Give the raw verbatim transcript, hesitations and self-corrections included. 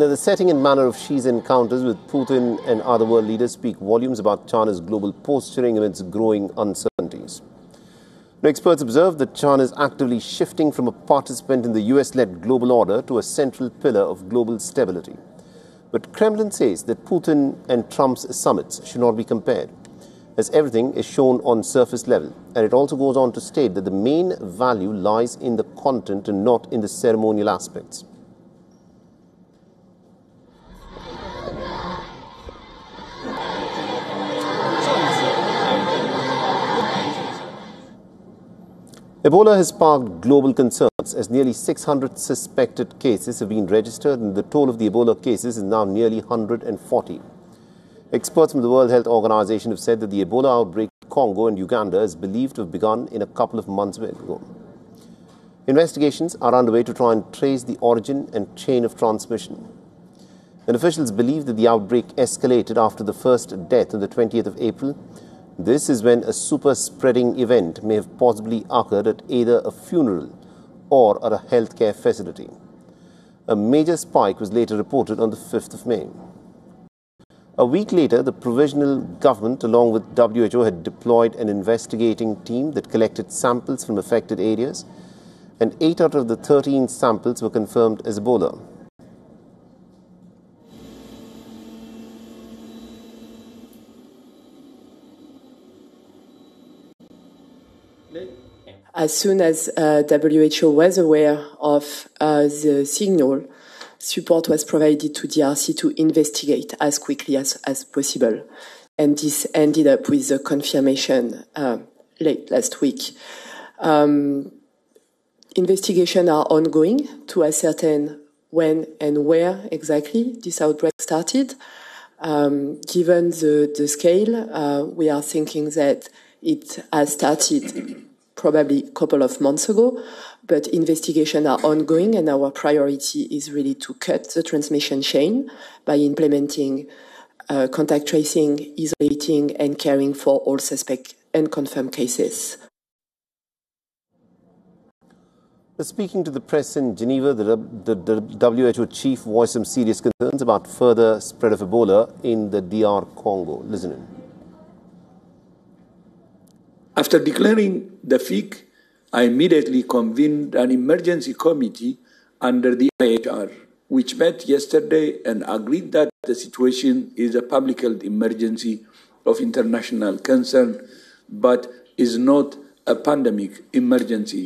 Now, the setting and manner of Xi's encounters with Putin and other world leaders speak volumes about China's global posturing amidst growing uncertainties. Now, experts observe that China is actively shifting from a participant in the U S-led global order to a central pillar of global stability. But Kremlin says that Putin and Trump's summits should not be compared, as everything is shown on surface level. And it also goes on to state that the main value lies in the content and not in the ceremonial aspects. Ebola has sparked global concerns as nearly six hundred suspected cases have been registered and the toll of the Ebola cases is now nearly one hundred forty. Experts from the World Health Organization have said that the Ebola outbreak in Congo and Uganda is believed to have begun in a couple of months ago. Investigations are underway to try and trace the origin and chain of transmission. And officials believe that the outbreak escalated after the first death on the twentieth of April. This is when a super-spreading event may have possibly occurred at either a funeral or at a healthcare facility. A major spike was later reported on the fifth of May. A week later, the provisional government, along with W H O, had deployed an investigating team that collected samples from affected areas, and eight out of the thirteen samples were confirmed as Ebola. As soon as uh, W H O was aware of uh, the signal, support was provided to D R C to investigate as quickly as, as possible. And this ended up with the confirmation uh, late last week. Um, investigations are ongoing to ascertain when and where exactly this outbreak started. Um, given the, the scale, uh, we are thinking that it has started probably a couple of months ago, but investigations are ongoing and our priority is really to cut the transmission chain by implementing uh, contact tracing, isolating and caring for all suspect and confirmed cases. Speaking to the press in Geneva, the, the, the W H O chief voiced some serious concerns about further spread of Ebola in the D R Congo. Listen in. After declaring the F I C, I immediately convened an emergency committee under the I H R, which met yesterday and agreed that the situation is a public health emergency of international concern, but is not a pandemic emergency.